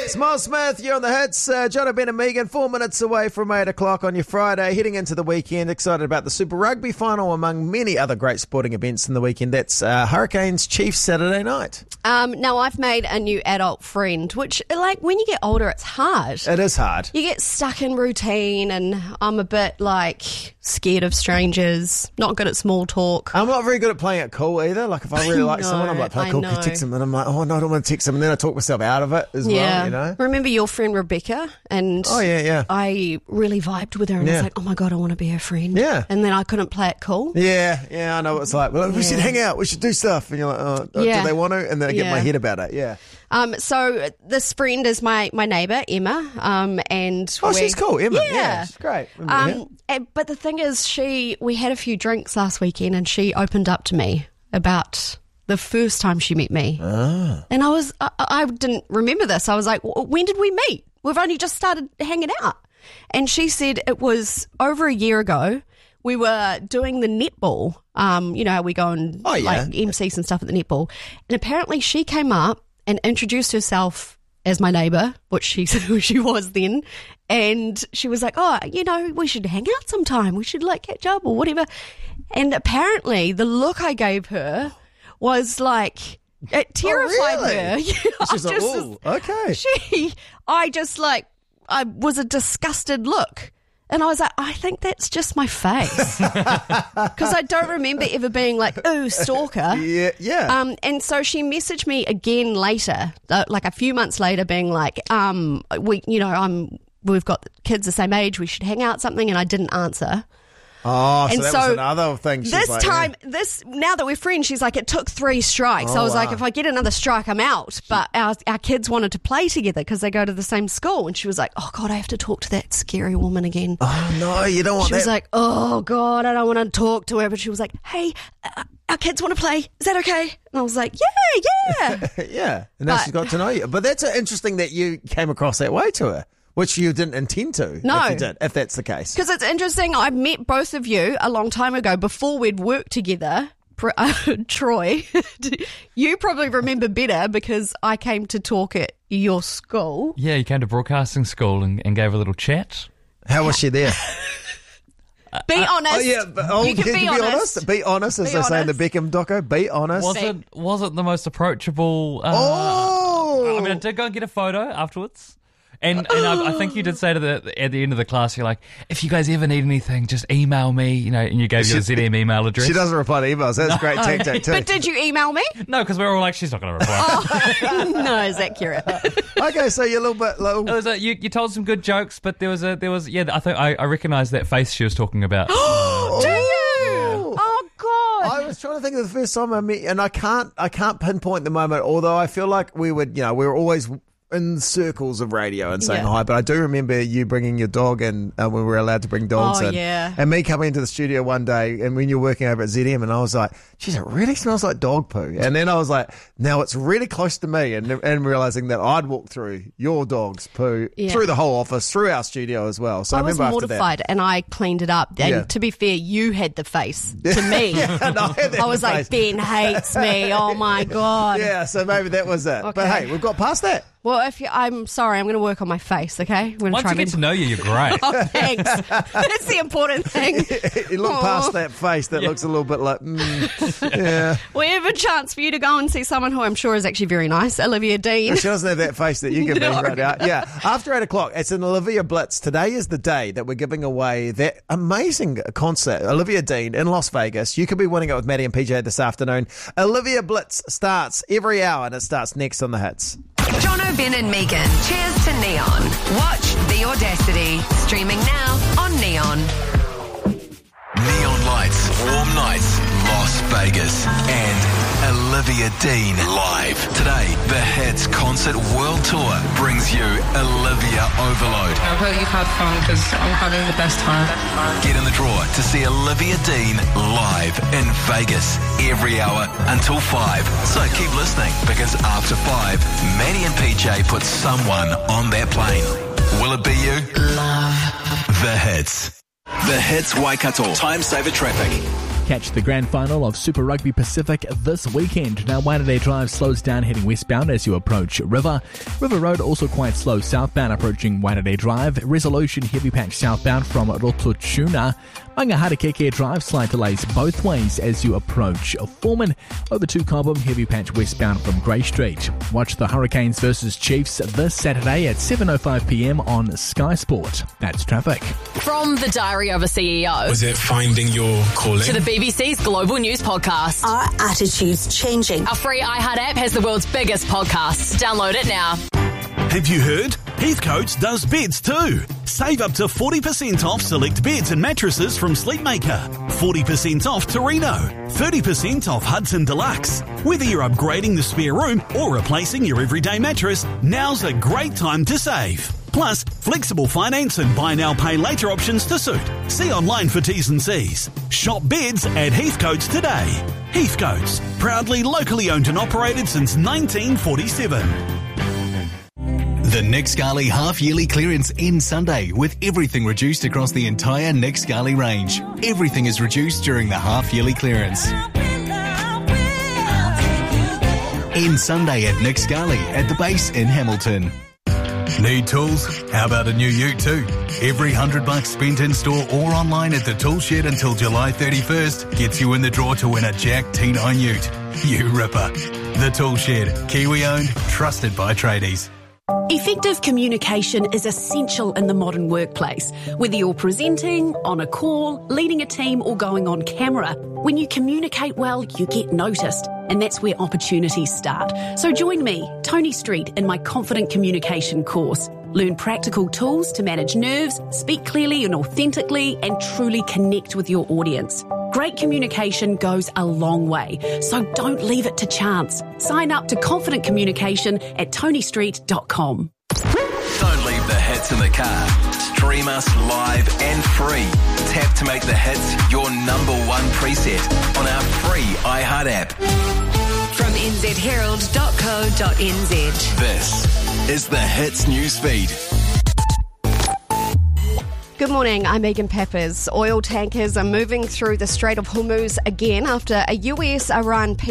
It's Miles Smith, you're on the hits. Jono, Ben and Megan, 4 minutes away from 8 o'clock on your Friday, heading into the weekend. Excited about the Super Rugby final, among many other great sporting events in the weekend. That's Hurricanes Chiefs Saturday night. Now, I've made a new adult friend, which, like, when you get older, it's hard. It is hard. You get stuck in routine, and I'm a bit, like, scared of strangers, not good at small talk. I'm not very good at playing it cool either. Like, if I really like someone, I'm like, play cool, can you text them? And I'm like, oh, no, I don't want to text them. And then I talk myself out of it as well, you know? Remember your friend Rebecca? And I really vibed with her, and I was like, oh my God, I want to be her friend. Yeah. And then I couldn't play it cool. Yeah, I know what it's like. Well, we should hang out, we should do stuff. And you're like, oh, do they want to? And then I get in my head about it, So this friend is my neighbour, Emma, and she's cool, Emma. Yeah, she's great. But the thing is, we had a few drinks last weekend, and she opened up to me about the first time she met me. And I didn't remember this. I was like, when did we meet? We've only just started hanging out. And she said it was over a year ago. We were doing the netball. You know how we go and like MC some stuff at the netball. And apparently she came up and introduced herself as my neighbour, which she was then. And she was like, oh, you know, we should hang out sometime. We should like catch up or whatever. And apparently the look I gave her was like, it terrified her. She's like, oh, okay. I was a disgusted look. And I was like, I think that's just my face. Because I don't remember ever being like, ooh, stalker. Yeah. And so she messaged me again later, like a few months later, being like, we've got kids the same age, we should hang out something, and I didn't answer. Oh, so that was another thing. Now that we're friends, she's like, it took 3 strikes. I was like, if I get another strike, I'm out. But our kids wanted to play together because they go to the same school. And she was like, oh, God, I have to talk to that scary woman again. Oh, no, you don't want that. She was like, oh, God, I don't want to talk to her. But she was like, hey, our kids want to play. Is that okay? And I was like, yeah. Yeah. And now she's got to know you. But that's interesting that you came across that way to her. Which you didn't intend to, no. if you did, if that's the case. Because it's interesting, I met both of you a long time ago before we'd worked together. Troy, you probably remember better because I came to talk at your school. Yeah, you came to broadcasting school and gave a little chat. How was she there? Be honest. You can be honest. Be honest, as they say in the Beckham doco. Be honest. Was it the most approachable? I mean, I did go and get a photo afterwards. And I think you did say at the end of the class, you're like, if you guys ever need anything, just email me, you know, and you gave your ZM email address. She doesn't reply to emails. That's a great tactic too. But did you email me? No, because we were all like, she's not going to reply. No, it's accurate. Okay, so you're a little bit. You told some good jokes, but there was I think I recognised that face she was talking about. Do you? Oh God! I was trying to think of the first time I met, and I can't pinpoint the moment. Although I feel like we were always in circles of radio and saying hi, but I do remember you bringing your dog in when we were allowed to bring dogs in. Yeah. And me coming into the studio one day, and when you were working over at ZM, and I was like, geez, it really smells like dog poo. And then I was like, now it's really close to me, and realising that I'd walked through your dog's poo, through the whole office, through our studio as well. So I remember was mortified, and I cleaned it up. And to be fair, you had the face to me. I was like, Ben hates me. Oh my God. Yeah, so maybe that was it. Okay. But hey, we've got past that. Well, I'm sorry, I'm going to work on my face, okay? Once I get to know you, you're great. Oh, thanks. That's the important thing. You look past that face that looks a little bit like, yeah. We have a chance for you to go and see someone who I'm sure is actually very nice, Olivia Dean. She doesn't have that face that you give me right now. Yeah, after 8 o'clock, it's an Olivia Blitz. Today is the day that we're giving away that amazing concert, Olivia Dean in Las Vegas. You could be winning it with Maddie and PJ this afternoon. Olivia Blitz starts every hour, and it starts next on The Hits. Jono, Ben and Megan. Cheers to Neon. Watch The Audacity. Streaming now on Neon. Neon lights, warm nights, Las Vegas, and Olivia Dean live. Today, The Hits Concert World Tour brings you Olivia Overload. I hope you've had fun because I'm having the best time. Get in the draw to see Olivia Dean live in Vegas every hour until 5. So keep listening because after 5, Maddie and PJ put someone on that plane. Will it be you? Love. The Hits. The Hits Waikato. Time saver traffic. Catch the grand final of Super Rugby Pacific this weekend. Now, Waitangi Drive slows down heading westbound as you approach River. River Road also quite slow southbound approaching Waitangi Drive. Resolution heavy patch southbound from Rototuna. Mangaharakeke Drive slight delays both ways as you approach Foreman. Over to Cobham, heavy patch westbound from Grey Street. Watch the Hurricanes versus Chiefs this Saturday at 7:05pm on Sky Sport. That's traffic. From the Diary of a CEO. Was it finding your calling? To the BBC's Global News Podcast. Are attitudes changing? Our free iHeart app has the world's biggest podcasts. Download it now. Have you heard? Heathcote's does beds too. Save up to 40% off select beds and mattresses from Sleepmaker. 40% off Torino. 30% off Hudson Deluxe. Whether you're upgrading the spare room or replacing your everyday mattress, now's a great time to save. Plus, flexible finance and buy now pay later options to suit. See online for T's and C's. Shop beds at Heathcote's today. Heathcote's, proudly locally owned and operated since 1947. The Nick Scali half-yearly clearance ends Sunday with everything reduced across the entire Nick Scali range. Everything is reduced during the half-yearly clearance. Ends Sunday at Nick Scali at the base in Hamilton. Need tools? How about a new ute too? Every $100 spent in store or online at the Tool Shed until July 31st gets you in the draw to win a Jack T9 ute. You ripper. The Tool Shed, Kiwi owned, trusted by tradies. Effective communication is essential in the modern workplace. Whether you're presenting, on a call, leading a team or going on camera, when you communicate well, you get noticed. And that's where opportunities start. So join me, Tony Street, in my Confident Communication course. Learn practical tools to manage nerves, speak clearly and authentically, and truly connect with your audience. Great communication goes a long way, so don't leave it to chance. Sign up to Confident Communication at tonystreet.com. Don't leave the hits in the car. Stream us live and free. Tap to make the hits your number one preset on our free iHeart app. From nzherald.co.nz. This is the Hits newsfeed. Good morning, I'm Megan Peppers. Oil tankers are moving through the Strait of Hormuz again after a US-Iran peace